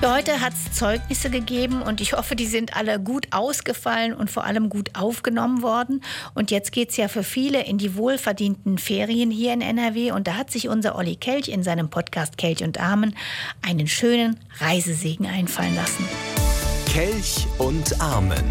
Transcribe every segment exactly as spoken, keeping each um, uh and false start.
Ja, heute hat es Zeugnisse gegeben und ich hoffe, die sind alle gut ausgefallen und vor allem gut aufgenommen worden. Und jetzt geht es ja für viele in die wohlverdienten Ferien hier in N R W. Und da hat sich unser Olli Kelch in seinem Podcast Kelch und Amen einen schönen Reisesegen einfallen lassen. Kelch und Amen.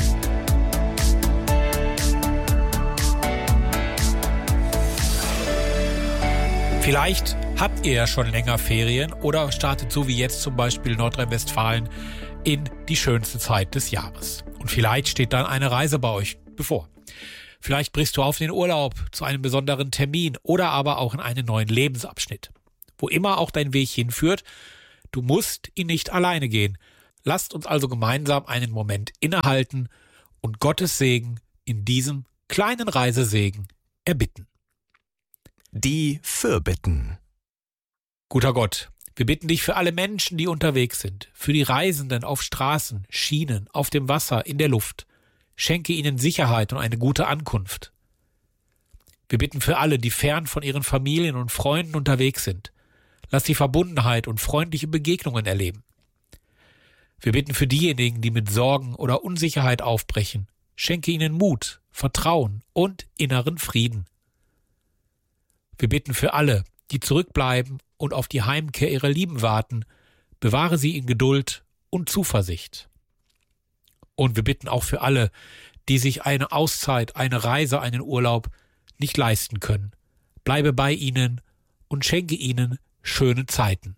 Vielleicht habt ihr ja schon länger Ferien oder startet so wie jetzt zum Beispiel Nordrhein-Westfalen in die schönste Zeit des Jahres. Und vielleicht steht dann eine Reise bei euch bevor. Vielleicht brichst du auf den Urlaub zu einem besonderen Termin oder aber auch in einen neuen Lebensabschnitt. Wo immer auch dein Weg hinführt, du musst ihn nicht alleine gehen. Lasst uns also gemeinsam einen Moment innehalten und Gottes Segen in diesem kleinen Reisesegen erbitten. Die Fürbitten. Guter Gott, wir bitten dich für alle Menschen, die unterwegs sind, für die Reisenden auf Straßen, Schienen, auf dem Wasser, in der Luft. Schenke ihnen Sicherheit und eine gute Ankunft. Wir bitten für alle, die fern von ihren Familien und Freunden unterwegs sind. Lass sie Verbundenheit und freundliche Begegnungen erleben. Wir bitten für diejenigen, die mit Sorgen oder Unsicherheit aufbrechen. Schenke ihnen Mut, Vertrauen und inneren Frieden. Wir bitten für alle, die zurückbleiben und auf die Heimkehr ihrer Lieben warten, bewahre sie in Geduld und Zuversicht. Und wir bitten auch für alle, die sich eine Auszeit, eine Reise, einen Urlaub nicht leisten können. Bleibe bei ihnen und schenke ihnen schöne Zeiten.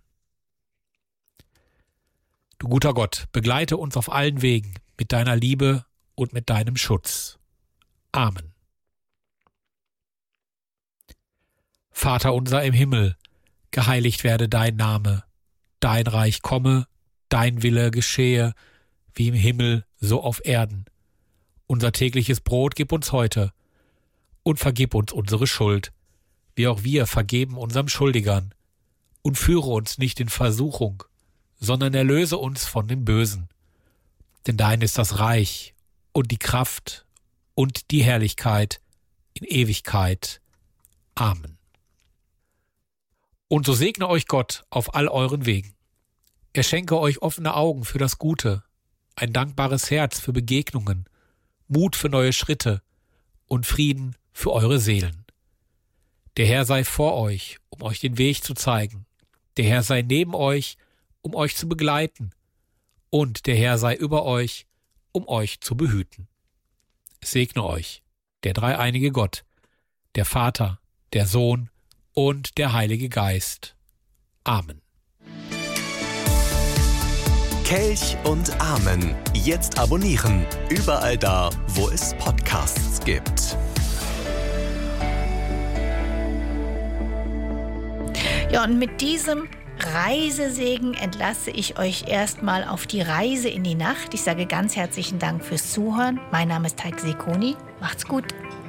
Du guter Gott, begleite uns auf allen Wegen mit deiner Liebe und mit deinem Schutz. Amen. Vater unser im Himmel, geheiligt werde dein Name, dein Reich komme, dein Wille geschehe, wie im Himmel, so auf Erden. Unser tägliches Brot gib uns heute und vergib uns unsere Schuld, wie auch wir vergeben unserem Schuldigern. Und führe uns nicht in Versuchung, sondern erlöse uns von dem Bösen. Denn dein ist das Reich und die Kraft und die Herrlichkeit in Ewigkeit. Amen. Und so segne euch Gott auf all euren Wegen. Er schenke euch offene Augen für das Gute, ein dankbares Herz für Begegnungen, Mut für neue Schritte und Frieden für eure Seelen. Der Herr sei vor euch, um euch den Weg zu zeigen. Der Herr sei neben euch, um euch zu begleiten. Und der Herr sei über euch, um euch zu behüten. Es segne euch, der dreieinige Gott, der Vater, der Sohn und der Heilige Geist. Amen. Kelch und Amen. Jetzt abonnieren. Überall da, wo es Podcasts gibt. Ja, und mit diesem Reisesegen entlasse ich euch erstmal auf die Reise in die Nacht. Ich sage ganz herzlichen Dank fürs Zuhören. Mein Name ist Taik Sekoni. Macht's gut.